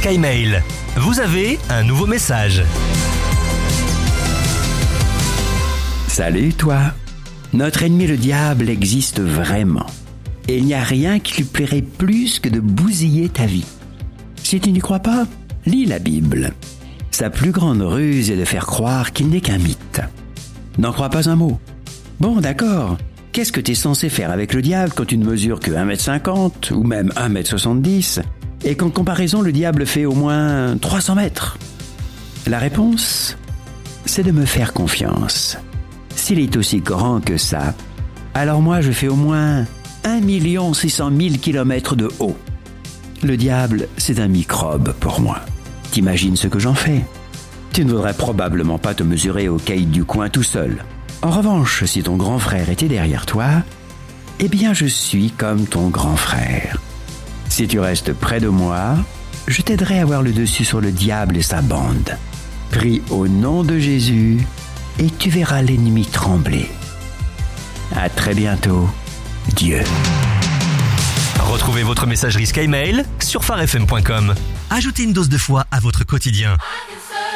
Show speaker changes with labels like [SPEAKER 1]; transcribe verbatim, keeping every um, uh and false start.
[SPEAKER 1] SkyMail. Vous avez un nouveau message.
[SPEAKER 2] Salut toi. Notre ennemi le diable existe vraiment. Et il n'y a rien qui lui plairait plus que de bousiller ta vie. Si tu n'y crois pas, lis la Bible. Sa plus grande ruse est de faire croire qu'il n'est qu'un mythe. N'en crois pas un mot. Bon, d'accord. Qu'est-ce que tu es censé faire avec le diable quand tu ne mesures que un mètre cinquante ou même un mètre soixante-dix et qu'en comparaison le diable fait au moins trois cents mètres? La réponse, c'est de me faire confiance. S'il est aussi grand que ça, alors moi je fais au moins un million six cent mille kilomètres de haut. Le diable, c'est un microbe pour moi. T'imagines ce que j'en fais? Tu ne voudrais probablement pas te mesurer au caïd du coin tout seul. En revanche, si ton grand frère était derrière toi, eh bien je suis comme ton grand frère. Si tu restes près de moi, je t'aiderai à avoir le dessus sur le diable et sa bande. Prie au nom de Jésus et tu verras l'ennemi trembler. À très bientôt, Dieu.
[SPEAKER 1] Retrouvez votre messagerie SkyMail sur phare f m point com. Ajoutez une dose de foi à votre quotidien.